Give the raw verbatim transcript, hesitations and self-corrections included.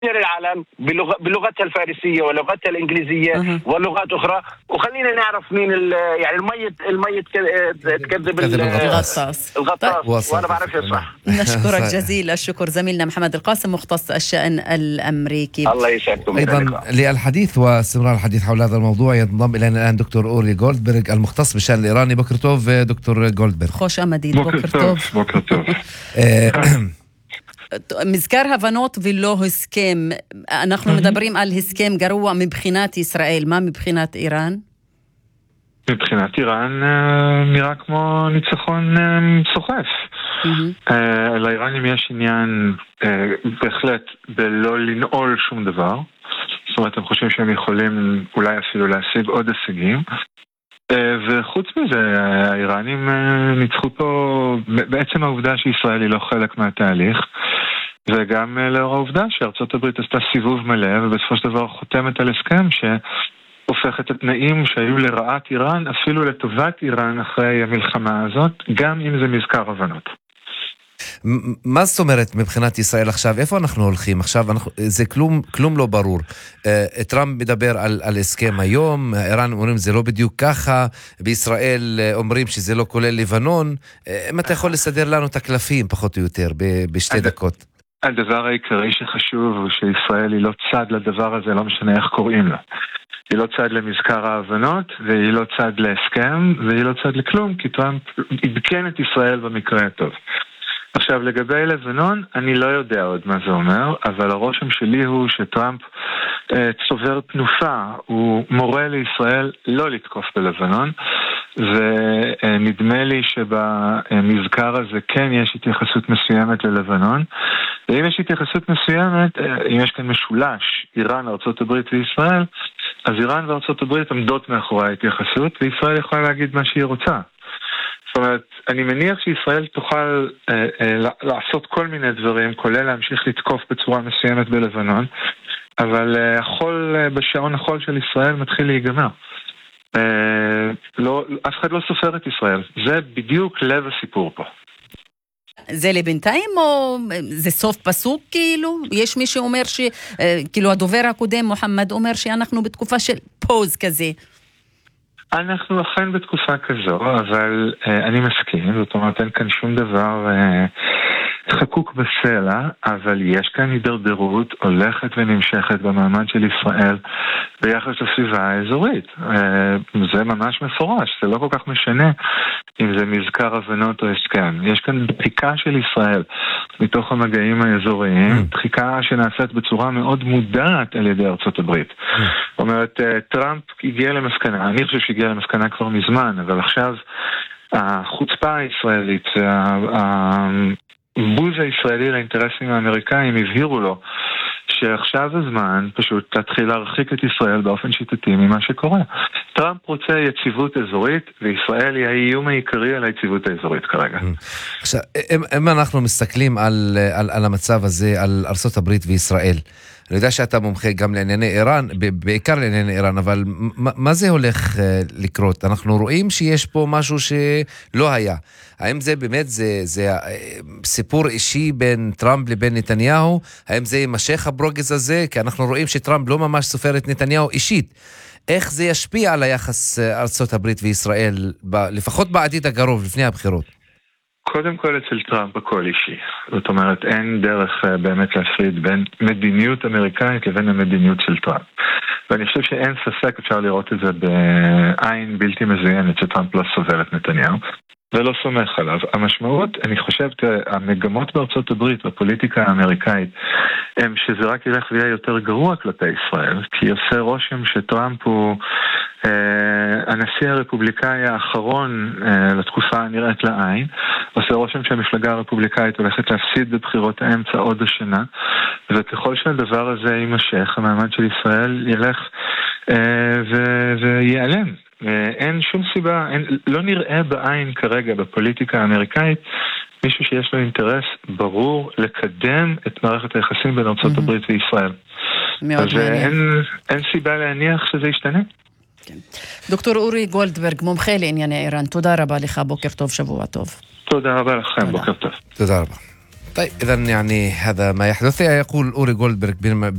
العالم بلغة بلغتها الفارسية ولغتها الإنجليزية أها. ولغات أخرى، وخلينا نعرف مين ال- يعني الميت الميت ك- تكذب ال- كذب الغطاس. الغطاس. الغطاس وصل. وأنا بعرفش أشرح. نشكرك صحيح. جزيل الشكر زميلنا محمد القاسم مختص الشأن الأمريكي. الله يسعدكم. إلى أيضا اللقاء. للحديث واستمرار الحديث حول هذا الموضوع ينضم إلينا الآن دكتور أوري جولدبرغ المختص بالشأن الإيراني. بكر טוב دكتور جولدبرغ. خوش אמדית, בוקר טוב. בוקר טוב. אה, מזכר הבנות ולא הסכם, אנחנו מדברים על הסכם גרוע מבחינת ישראל, מה מבחינת איראן? מבחינת איראן אה, נראה כמו ניצחון אה, סוחף. אה, לאיראנים יש עניין אה, בהחלט בלא לנעול שום דבר. זאת אומרת, הם חושבים שהם יכולים אולי אפילו להשיג עוד הישגים. אה, וחוץ מזה, האיראנים אה, ניצחו פה בעצם העובדה שישראל היא לא חלק מהתהליך, וגם אה, לאור העובדה שארצות הברית עשתה סיבוב מלא, ובסופו של דבר חותמת על הסכם שהופך את התנאים שהיו לרעת איראן, אפילו לטובת איראן אחרי המלחמה הזאת, גם אם זה מזכר הבנות. מ- מה זאת אומרת מבחינת ישראל עכשיו? איפה אנחנו הולכים עכשיו? אנחנו, זה כלום, כלום לא ברור. אה, טראמפ מדבר על, על הסכם היום, האיראן אומרים זה לא בדיוק ככה, בישראל אה, אומרים שזה לא כולל לבנון. אה, אם אתה יכול לסדר לנו את הקלפים פחות או יותר ב- בשתי אז- דקות. הדבר העיקרי שחשוב הוא שישראל היא לא צד לדבר הזה, לא משנה איך קוראים לה. היא לא צד למזכר ההבנות, והיא לא צד להסכם, והיא לא צד לכלום, כי טראמפ עדכן את ישראל במקרה הטוב. עכשיו, לגבי לבנון, אני לא יודע עוד מה זה אומר, אבל הרושם שלי הוא שטראמפ אה, צובר תנופה, הוא מורה לישראל לא לתקוף בלבנון, ונדמה לי שבמזכר הזה כן יש התייחסות מסוימת ללבנון, ואם יש התייחסות מסוימת, אה, אם יש כאן משולש, איראן, ארצות הברית וישראל, אז איראן וארצות הברית עמדות מאחורי ההתייחסות, וישראל יכולה להגיד מה שהיא רוצה. זאת אומרת, אני מניח שישראל תוכל אה, אה, לעשות כל מיני דברים, כולל להמשיך לתקוף בצורה מסוימת בלבנון, אבל אה, החול, אה, בשעון החול של ישראל מתחיל להיגמר. אה, לא, אף אחד לא סופר את ישראל. זה בדיוק לב הסיפור פה. זה לבינתיים או זה סוף פסוק כאילו? יש מי שאומר ש... אה, כאילו הדובר הקודם מוחמד אומר שאנחנו בתקופה של פוז כזה. אנחנו אכן בתקופה כזו, אבל אה, אני מסכים, זאת אומרת אין כאן שום דבר אה, חקוק בסלע, אבל יש כאן הידרדרות הולכת ונמשכת במעמד של ישראל ביחס לסביבה האזורית. אה, זה ממש מפורש, זה לא כל כך משנה אם זה מזכר הבנות או הסכם. יש כאן דחיקה של ישראל מתוך המגעים האזוריים, דחיקה שנעשית בצורה מאוד מודעת על ידי ארצות הברית. זאת אומרת, טראמפ הגיע למסקנה, אני חושב שהגיע למסקנה כבר מזמן, אבל עכשיו החוצפה הישראלית, הבוז הישראלי לאינטרסים האמריקאים הבהירו לו שעכשיו הזמן פשוט להתחיל להרחיק את ישראל באופן שיטתי ממה שקורה. טראמפ רוצה יציבות אזורית, וישראל היא האיום העיקרי על היציבות האזורית כרגע. עכשיו, אם, אם אנחנו מסתכלים על, על, על המצב הזה, על ארצות הברית וישראל, אני יודע שאתה מומחה גם לענייני איראן, בעיקר לענייני איראן, אבל מה, מה זה הולך לקרות? אנחנו רואים שיש פה משהו שלא היה. האם זה באמת, זה, זה סיפור אישי בין טראמפ לבין נתניהו? האם זה יימשך הברוגז הזה? כי אנחנו רואים שטראמפ לא ממש סופר את נתניהו אישית. איך זה ישפיע על היחס ארצות הברית וישראל, ב, לפחות בעתיד הקרוב, לפני הבחירות? קודם כל אצל טראמפ הכל אישי. זאת אומרת, אין דרך באמת להפריד בין מדיניות אמריקאית לבין המדיניות של טראמפ. ואני חושב שאין ספק, אפשר לראות את זה בעין בלתי מזוינת, שטראמפ לא סובל את נתניהו, ולא סומך עליו. המשמעות, אני חושב, המגמות בארצות הברית, בפוליטיקה האמריקאית, הם שזה רק ילך ויהיה יותר גרוע כלפי ישראל, כי עושה רושם שטראמפ הוא אה, הנשיא הרפובליקאי האחרון אה, לתקופה הנראית לעין, עושה רושם שהמפלגה הרפובליקאית הולכת להפסיד בבחירות האמצע עוד השנה, וככל שהדבר הזה יימשך, המעמד של ישראל ילך אה, ו- ויעלם. אין שום סיבה, אין, לא נראה בעין כרגע בפוליטיקה האמריקאית מישהו שיש לו אינטרס ברור לקדם את מערכת היחסים בין ארצות הברית וישראל. אז אין, אין סיבה להניח שזה ישתנה. כן. דוקטור אורי גולדברג, מומחה לענייני איראן, תודה רבה לך, בוקר טוב, שבוע טוב. תודה רבה לכם, בוקר טוב. תודה רבה. طيب إذن يعني هذا ما يحدث. يقول أوري جولدبرغ